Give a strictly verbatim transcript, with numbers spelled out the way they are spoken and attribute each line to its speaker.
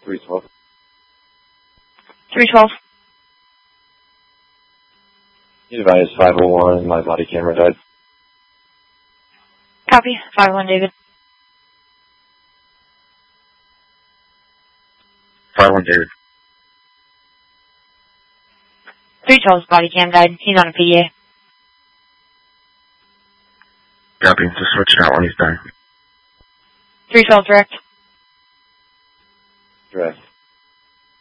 Speaker 1: three twelve.
Speaker 2: three twelve.
Speaker 1: You advised five oh one, my body camera died.
Speaker 2: Copy. five oh one, David.
Speaker 1: five oh one, David.
Speaker 2: three twelve's body cam died. He's on a P D A.
Speaker 1: Copy. Just switch it out when he's done.
Speaker 2: three twelve direct.
Speaker 1: Direct.